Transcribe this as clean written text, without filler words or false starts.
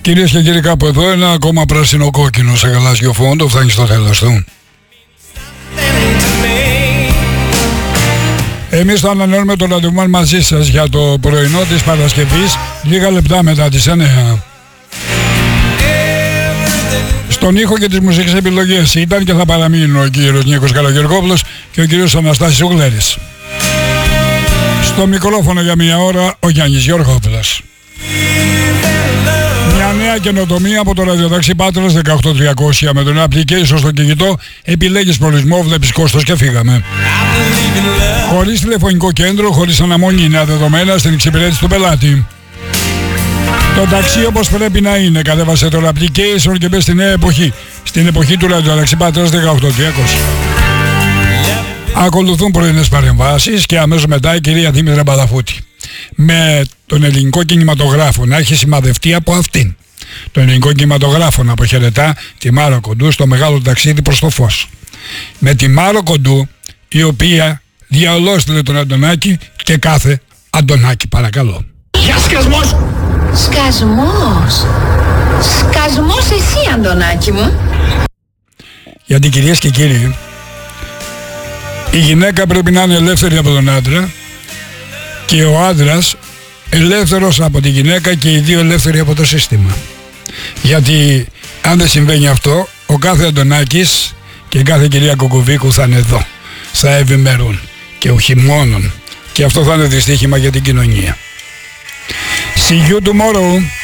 Κυρίες και κύριοι, κάπου εδώ ένα ακόμα πράσινο κόκκινο σε γαλάζιο φόντο φτάνει στο τέλος του. Εμείς θα ανανεώνουμε το ραντεβού μαζί σας για το πρωινό της Παρασκευής, λίγα λεπτά μετά τις 9. Στον ήχο και τις μουσικές επιλογές ήταν και θα παραμείνουν ο κύριος Νίκος Καλογεργόπουλος και ο κύριος Αναστάσης Ουγλέρης. Στο μικρόφωνο για μια ώρα ο Γιάννης Γεωργόπουλος. Μια νέα καινοτομία από το ραδιοταξί Πάτρας 18300 με τον application στο κινητό. Επιλέγεις προορισμό, βλέπεις κόστος και φύγαμε. Χωρίς τηλεφωνικό κέντρο, χωρίς αναμονή, νέα δεδομένα στην εξυπηρέτηση του πελάτη. Το ταξί όπως πρέπει να είναι. Κατέβασε το application και μπες στη νέα εποχή. Στην εποχή του ραδιοταξί Πάτρας 18300. Ακολουθούν πρωινές παρεμβάσεις και αμέσως μετά η κυρία Δήμητρα Μπαλαφούτη. Με τον ελληνικό κινηματογράφο να έχει σημαδευτεί από αυτήν. Τον ελληνικό κινηματογράφο να αποχαιρετά τη Μάρο Κοντού στο μεγάλο ταξίδι προς το φως. Με τη Μάρο Κοντού, η οποία διαολόστηλε τον Αντωνάκη και κάθε Αντωνάκη, παρακαλώ. Για σκασμός! Σκασμός! Σκασμός εσύ, Αντωνάκη μου! Γιατί, κυρίες και κύριοι, η γυναίκα πρέπει να είναι ελεύθερη από τον άντρα και ο άντρας ελεύθερος από τη γυναίκα και οι δύο ελεύθεροι από το σύστημα. Γιατί αν δεν συμβαίνει αυτό, ο κάθε Αντωνάκης και η κάθε κυρία Κοκοβίκου θα είναι εδώ, θα ευημερούν και όχι μόνον, και αυτό θα είναι δυστύχημα για την κοινωνία. See you tomorrow.